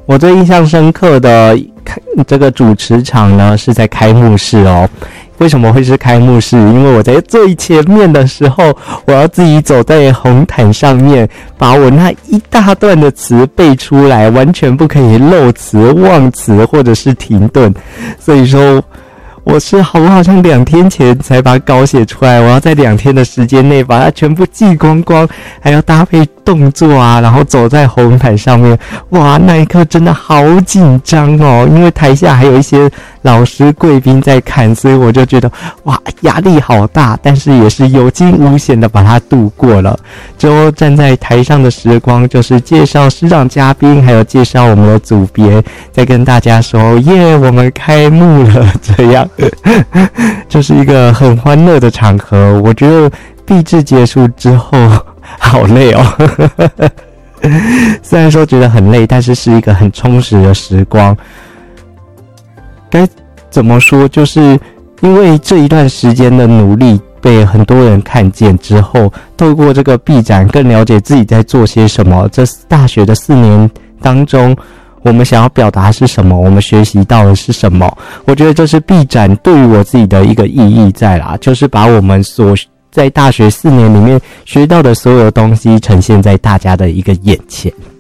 我最印象深刻的这个主持场呢，是在开幕式哦。为什么会是开幕式？因为我在最前面的时候，我要自己走在红毯上面，把我那一大段的词背出来，完全不可以漏词、忘词或者是停顿。所以说，我好像2天前才把稿写出来，我要在2天的时间内把它全部记光光，还要搭配动作啊，然后走在红毯上面。哇，那一刻真的好紧张哦，因为台下还有一些老师贵宾在看，所以我就觉得哇，压力好大，但是也是有惊无险的把它度过了。之后站在台上的时光，就是介绍师长嘉宾，还有介绍我们的组别，再跟大家说耶，我们开幕了，这样就是一个很欢乐的场合。我觉得毕制结束之后好累哦虽然说觉得很累，但是是一个很充实的时光。该怎么说，就是因为这一段时间的努力被很多人看见之后，透过这个毕展更了解自己在做些什么。这大学的4年当中，我们想要表达是什么，我们学习到的是什么。我觉得这是毕展对于我自己的一个意义在啦，就是把我们所在大学4年里面学到的所有东西呈现在大家的一个眼前。